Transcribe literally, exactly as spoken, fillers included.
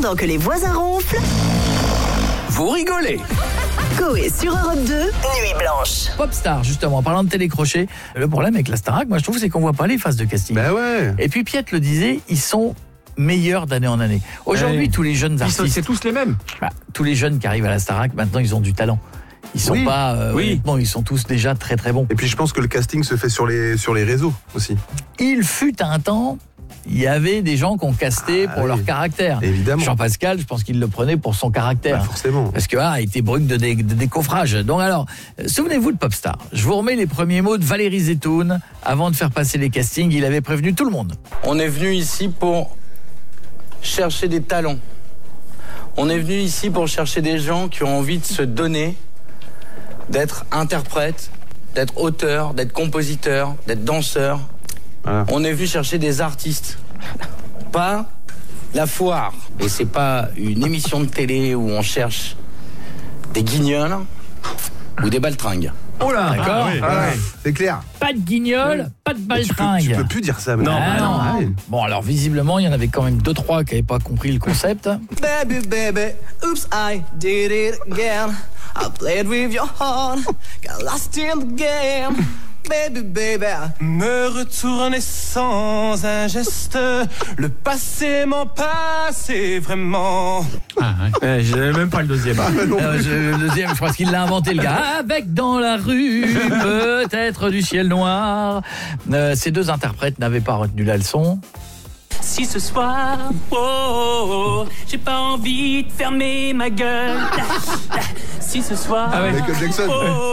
Pendant que les voisins ronflent, Vous rigolez. Coé sur Europe deux, Nuit Blanche. Popstar, justement, en parlant de télécrochet, le problème avec la Starac, moi je trouve, c'est qu'on voit pas les phases de casting. Bah ouais. Et puis Piet le disait, ils sont meilleurs d'année en année. Aujourd'hui, Ouais. tous les jeunes Ils sont- artistes, C'est tous les mêmes. bah, tous les jeunes qui arrivent à la Starac, maintenant ils ont du talent. Ils sont Oui. pas, euh, Oui. honnêtement, ils sont tous déjà très très bons. Et puis je pense que le casting se fait sur les, sur les réseaux aussi. Il fut un temps, il y avait des gens qu'on castait Ah, pour oui. leur caractère. Évidemment. Jean-Pascal, je pense qu'il le prenait pour son caractère. Bah, forcément. Parce que ah, il était brut de, dé- de décoffrage. Donc alors, euh, souvenez-vous de Popstar. Je vous remets les premiers mots de Valérie Zetoun. Avant de faire passer les castings, il avait prévenu tout le monde. On est venu ici pour chercher des talents. On est venu ici pour chercher des gens qui ont envie de se donner, d'être interprète, d'être auteur, d'être compositeur, d'être danseur. Voilà. On est venu chercher des artistes. Pas la foire. Et c'est pas une émission de télé où on cherche des guignols ou des baltringues. Oh là, d'accord. Ah ouais, c'est clair. Pas de guignol, pas de Tu peux, baltringue. tu peux plus dire ça maintenant. Ah non. Ah ouais. Bon, alors visiblement, il y en avait quand même deux trois qui n'avaient pas compris le concept. Baby, baby, oops, I did it again. I played with your heart, got lost in the game. Baby, baby, me retourner sans un geste. Le passé m'en passé vraiment. Ouais, je n'avais même pas le deuxième. Euh, je- le deuxième, je pense qu'il l'a inventé, le gars. Avec dans la rue, peut-être du ciel noir. Euh, ces deux interprètes n'avaient pas retenu la leçon. Si ce soir, oh, oh, oh, j'ai pas envie de fermer ma gueule. Si ce soir, Michael Jackson. oh,